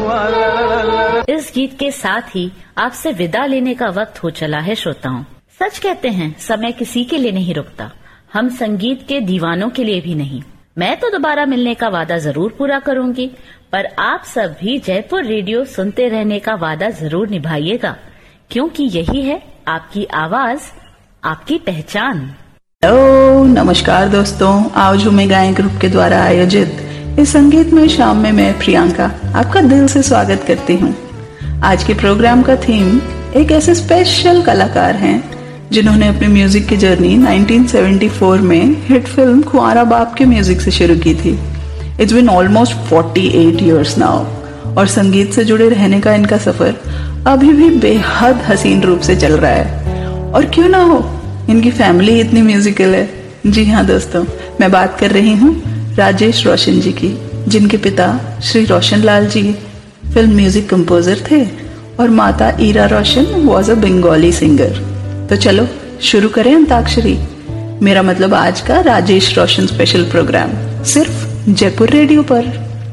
इस गीत के साथ ही आपसे विदा लेने का वक्त हो चला है श्रोताओं। सच कहते हैं, समय किसी के लिए नहीं रुकता, हम संगीत के दीवानों के लिए भी नहीं। मैं तो दोबारा मिलने का वादा जरूर पूरा करूंगी, पर आप सब भी जयपुर रेडियो सुनते रहने का वादा जरूर निभाइएगा, क्योंकि यही है आपकी आवाज, आपकी पहचान। हेलो, नमस्कार दोस्तों। आज में गायन ग्रुप के द्वारा आयोजित इस संगीत में शाम में मैं प्रियंका आपका दिल से स्वागत करती हूँ। आज के प्रोग्राम का थीम एक ऐसे स्पेशल कलाकार हैं जिन्होंने अपनी म्यूजिक की जर्नी 1974 में हिट फिल्म कुंवारा बाप के म्यूजिक से शुरू की थी। It's been almost 48 years now, और संगीत से जुड़े रहने का इनका सफर अभी भी बेहद हसीन रूप से चल रहा है। और क्यों ना हो, इनकी फैमिली इतनी म्यूजिकल है। जी हाँ दोस्तों, मैं बात कर रही हूँ राजेश रोशन जी की, जिनके पिता Shri Roshan Lal ji film music composer थे और माता ईरा रोशन वॉज अ बंगाली सिंगर। तो चलो शुरू करें अंताक्षरी, मेरा मतलब आज का राजेश रोशन स्पेशल प्रोग्राम, सिर्फ जयपुर रेडियो पर।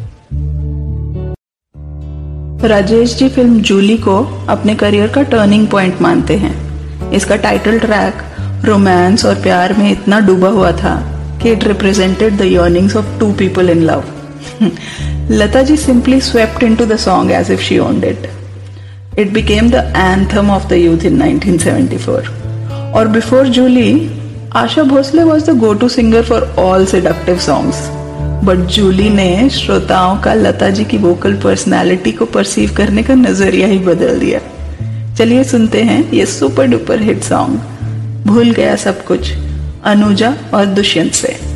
राजेश जी फिल्म जूली को अपने करियर का टर्निंग पॉइंट मानते हैं। इसका टाइटल ट्रैक रोमांस और प्यार में इतना डूबा हुआ था कि it represented the yearnings of two people in love. Lata ji simply swept into the song as if she owned it. It became the anthem of the youth in 1974. Or before Julie, Asha Bhosle was the go-to singer for all seductive songs. But Julie ने श्रोताओं का लता जी की vocal personality को perceive करने का नजरिया ही बदल दिया। चलिए सुनते हैं ये सुपर डुपर हिट सॉन्ग भूल गया सब कुछ, अनुजा और दुष्यंत से।